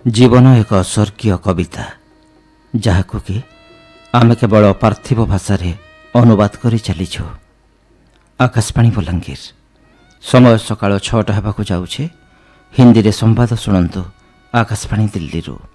ଜୀବନ ଏକ ସ୍ୱର୍ଗୀୟ କବିତା, ଯାହାକୁ କି ଆମେ କେବଳ ପାର୍ଥିବ ଭାଷାରେ ଅନୁବାଦ କରି ଚାଲିଛୁ। ଆକାଶବାଣୀ ବଲାଙ୍ଗୀର। ସମୟ ସକାଳ 6ଟା ହେବାକୁ ଯାଉଛି। ହିନ୍ଦୀରେ ସମ୍ବାଦ ଶୁଣନ୍ତୁ ଆକାଶବାଣୀ ଦିଲ୍ଲୀରୁ।